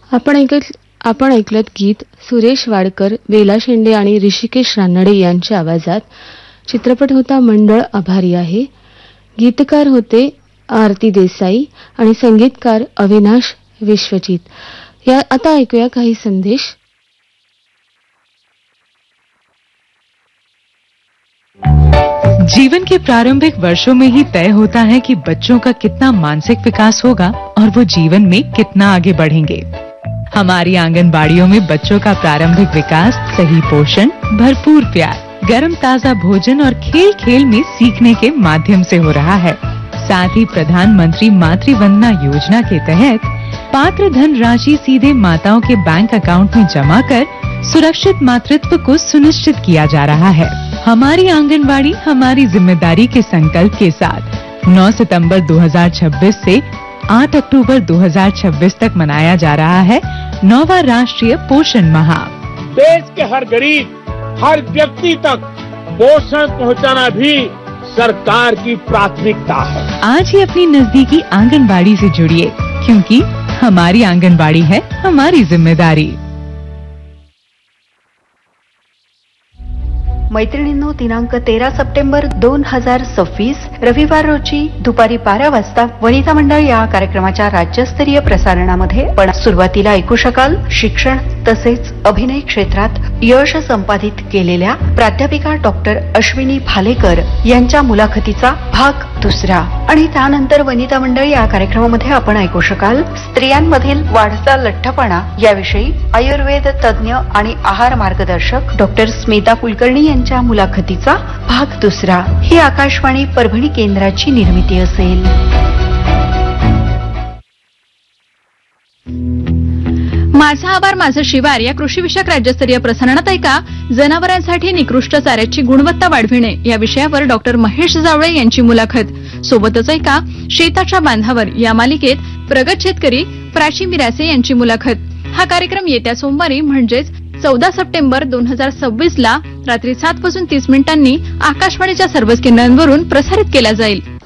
आपण ऐकलत गीत सुरेश वाडकर, बेला शेंडे आणि ऋषिकेश रानडे यांच्या आवाजात. चित्रपट होता मंडळ आभारी आहे. गीतकार होते आरती देसाई आणि संगीतकार अविनाश विश्वजित. आता ऐकूया काही संदेश. जीवन के प्रारंभिक वर्षों में ही तय होता है कि बच्चों का कितना मानसिक विकास होगा और वो जीवन में कितना आगे बढ़ेंगे. हमारी आंगनबाड़ियों में बच्चों का प्रारंभिक विकास सही पोषण, भरपूर प्यार, गर्म ताजा भोजन और खेल खेल में सीखने के माध्यम से हो रहा है. साथ ही प्रधानमंत्री मातृ वंदना योजना के तहत पात्र धन राशि सीधे माताओं के बैंक अकाउंट में जमा कर सुरक्षित मातृत्व को सुनिश्चित किया जा रहा है. हमारी आंगनबाड़ी हमारी जिम्मेदारी के संकल्प के साथ 9 सितंबर 2026 से 8 अक्टूबर 2026 तक मनाया जा रहा है 9वां राष्ट्रीय पोषण माह. देश के हर गरीब, हर व्यक्ति तक पोषण पहुंचाना भी सरकार की प्राथमिकता है. आज ही अपनी नजदीकी आंगनबाड़ी से जुड़िए, क्योंकि हमारी आंगनबाड़ी है हमारी जिम्मेदारी. मैत्रिणींनो, दिनांक 13 सप्टेंबर 2026 रविवार रोजी दुपारी 12 वाजता वनिता मंडळ या कार्यक्रमाच्या राज्यस्तरीय प्रसारणामध्ये आपण सुरुवातीला ऐकू शकाल शिक्षण तसेच अभिनय क्षेत्रात यश संपादित केलेल्या प्राध्यापिका डॉक्टर अश्विनी भालेकर यांच्या मुलाखतीचा भाग दुसरा. आणि त्यानंतर वनिता मंडळ या कार्यक्रमामध्ये आपण ऐकू शकाल स्त्रियांमधील वाढता लठ्ठपणा याविषयी आयुर्वेद तज्ज्ञ आणि आहार मार्गदर्शक डॉक्टर स्मिता कुलकर्णी यांच्या मुलाखतीचा भाग दुसरा. ही आकाशवाणी परभणी केंद्राची निर्मिती असेल. माझा आभार माझं शिवार या कृषीविषयक राज्यस्तरीय प्रसारणात ऐका जनावरांसाठी निकृष्ट चाऱ्याची गुणवत्ता वाढविणे या विषयावर डॉक्टर महेश जावळे यांची मुलाखत. सोबतच ऐका शेताच्या बांधावर या मालिकेत प्रगत शेतकरी प्राची मिरासे यांची मुलाखत. हा कार्यक्रम येत्या सोमवारी म्हणजेच 14 सप्टेंबर 2026 ला रात्री 7:30 आकाशवाणीच्या सर्वच केंद्रांवरून प्रसारित केला जाईल.